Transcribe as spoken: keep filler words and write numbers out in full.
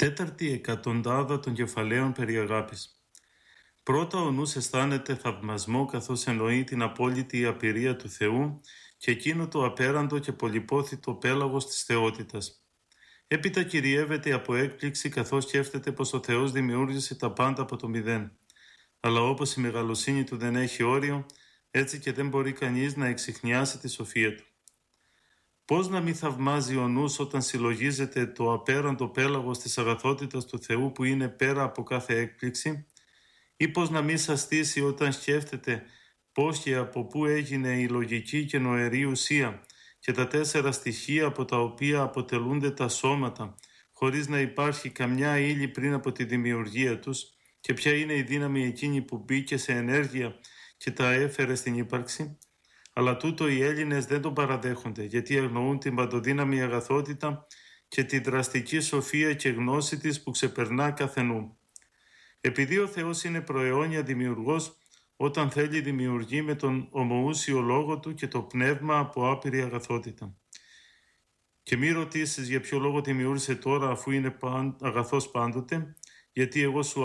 Τέταρτη εκατοντάδα των κεφαλαίων περί αγάπης. Πρώτα ο νους αισθάνεται θαυμασμό καθώς εννοεί την απόλυτη απειρία του Θεού και εκείνο το απέραντο και πολυπόθητο πέλαγος της θεότητας. Έπειτα κυριεύεται από έκπληξη καθώς σκέφτεται πως ο Θεός δημιούργησε τα πάντα από το μηδέν. Αλλά όπως η μεγαλοσύνη του δεν έχει όριο, έτσι και δεν μπορεί κανείς να εξιχνιάσει τη σοφία του. Πώς να μην θαυμάζει ο νους όταν συλλογίζεται το απέραντο πέλαγος της αγαθότητας του Θεού που είναι πέρα από κάθε έκπληξη, ή πώς να μην σαστήσει όταν σκέφτεται πώς και από πού έγινε η λογική και νοερή ουσία και τα τέσσερα στοιχεία από τα οποία αποτελούνται τα σώματα, χωρίς να υπάρχει καμιά ύλη πριν από τη δημιουργία τους, και ποια είναι η δύναμη εκείνη που μπήκε σε ενέργεια και τα έφερε στην ύπαρξη. Αλλά τούτο οι Έλληνες δεν τον παραδέχονται, γιατί αγνοούν την παντοδύναμη αγαθότητα και τη δραστική σοφία και γνώση της που ξεπερνά κάθε νου. Επειδή ο Θεός είναι προαιώνια δημιουργός, όταν θέλει δημιουργεί με τον ομοούσιο λόγο του και το πνεύμα από άπειρη αγαθότητα. Και μη ρωτήσεις για ποιο λόγο δημιούργησε τώρα αφού είναι αγαθός πάντοτε, γιατί εγώ σου